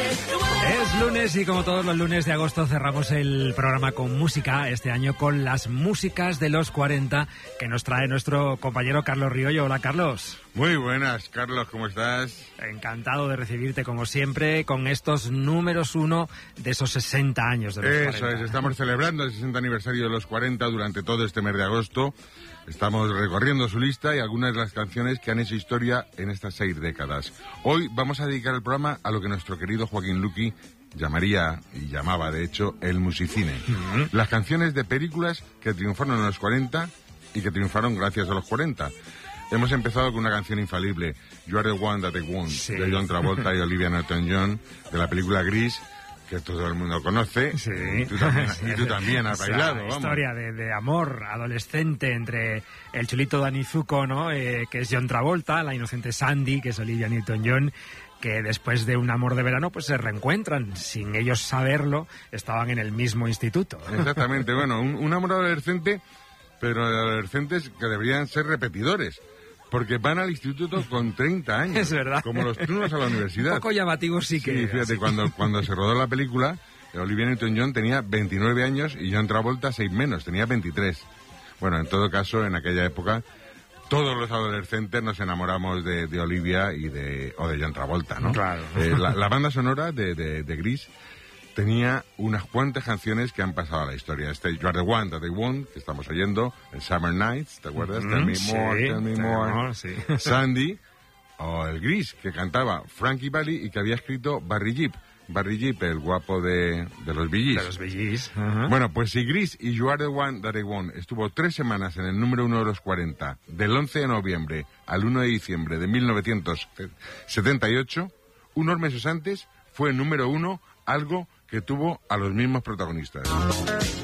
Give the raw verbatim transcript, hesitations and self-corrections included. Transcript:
Es lunes y como todos los lunes de agosto cerramos el programa con música, este año con las músicas de los cuarenta que nos trae nuestro compañero Carlos Riollo. Hola, Carlos. Muy buenas, Carlos, ¿cómo estás? Encantado de recibirte como siempre con estos números uno de esos sesenta años de los Eso cuarenta. es, estamos celebrando el sesenta aniversario de los cuarenta durante todo este mes de agosto. Estamos recorriendo su lista y algunas de las canciones que han hecho historia en estas seis décadas. Hoy vamos a dedicar el programa a lo que nuestro querido Joaquín Luqui llamaría, y llamaba de hecho, el musicine. Uh-huh. Las canciones de películas que triunfaron en los cuarenta y que triunfaron gracias a los cuarenta. Hemos empezado con una canción infalible, You Are the One That I Want, sí, de John Travolta y Olivia Newton-John, de la película Gris, que todo el mundo conoce. Sí. Y tú también, y tú también has bailado, Esa vamos. Historia de, de amor adolescente entre el chulito Danny Zuko, ¿no? Eh, que es John Travolta, la inocente Sandy, que es Olivia Newton-John, que después de un amor de verano pues se reencuentran, sin ellos saberlo, estaban en el mismo instituto. Exactamente, bueno, un, un amor adolescente, pero de adolescentes que deberían ser repetidores. Porque van al instituto con treinta años. Es verdad. Como los turnos a la universidad. Un poco llamativo sí que... Sí, fíjate, cuando, cuando se rodó la película, Olivia Newton-John tenía veintinueve años y John Travolta seis menos, tenía veintitrés. Bueno, en todo caso, en aquella época, todos los adolescentes nos enamoramos de, de Olivia y de, o de John Travolta, ¿no? Claro. Eh, la, la banda sonora de, de, de Gris tenía unas cuantas canciones que han pasado a la historia. Este You Are the One That I Want, que estamos oyendo, el Summer Nights, ¿te acuerdas? Mm, Tell Me sí, More, Tell Me More. more sí. Sandy, o el Gris, que cantaba Frankie Valli y que había escrito Barry Gibb. Barry Gibb, el guapo de, de los Bee Gees. De los Bee Gees. Uh-huh. Bueno, pues si Gris y You Are the One That I Want estuvo tres semanas en el número uno de los cuarenta, del once de noviembre al uno de diciembre de mil novecientos setenta y ocho, unos meses antes fue el número uno, algo que tuvo a los mismos protagonistas.